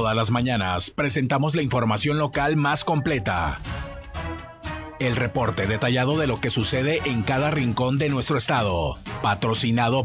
Todas las mañanas presentamos la información local más completa. El reporte detallado de lo que sucede en cada rincón de nuestro estado. Patrocinado